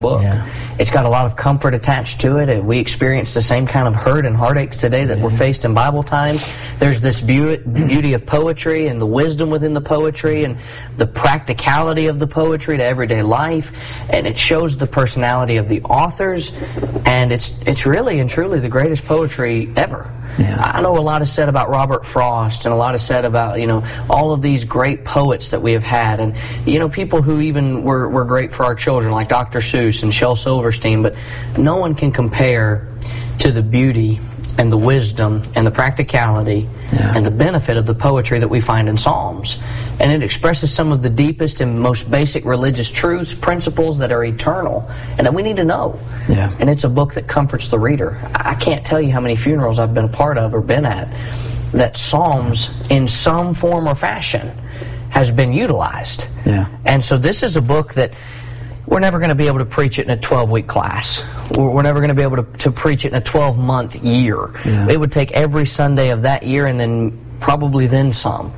book. It's got a lot of comfort attached to it. We experience the same kind of hurt and heartaches today that were faced in Bible times. There's this beauty of poetry and the wisdom within the poetry and the practicality of the poetry to everyday life, and it shows the personality of the authors, and it's really and truly the greatest poetry ever. I know a lot is said about Robert Frost and a lot is said about, all of these great poets that we have had, and, people who even were great for our children, like Dr. Seuss and Shel Silverstein, but no one can compare to the beauty and the wisdom and the practicality and the benefit of the poetry that we find in Psalms. And it expresses some of the deepest and most basic religious truths, principles that are eternal and that we need to know. And it's a book that comforts the reader. I can't tell you how many funerals I've been a part of or been at that Psalms, in some form or fashion, has been utilized. And so this is a book that we're never going to be able to preach it in a 12-week class. We're never going to be able to preach it in a 12-month year. It would take every Sunday of that year and then probably then some.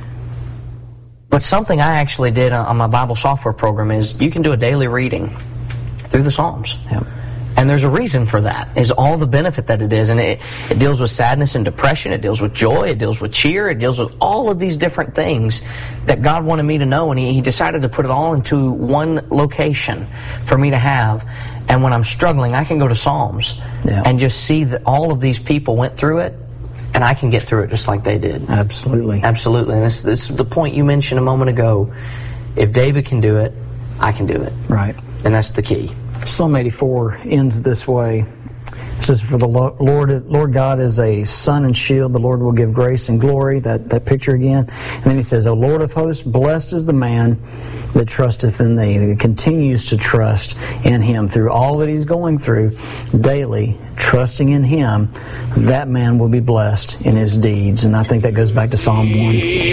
But something I actually did on my Bible software program is you can do a daily reading through the Psalms. And there's a reason for that, is all the benefit that it is. And it deals with sadness and depression, it deals with joy, it deals with cheer, it deals with all of these different things that God wanted me to know, and He decided to put it all into one location for me to have. And when I'm struggling, I can go to Psalms and just see that all of these people went through it, and I can get through it just like they did. Absolutely. And this is the point you mentioned a moment ago. If David can do it, I can do it. And that's the key. Psalm 84 ends this way. It says, "For the Lord God is a sun and shield. The Lord will give grace and glory." That picture again. And then he says, "O Lord of hosts, blessed is the man that trusteth in thee," that continues to trust in Him through all that he's going through daily, trusting in Him. That man will be blessed in his deeds. And I think that goes back to Psalm 1.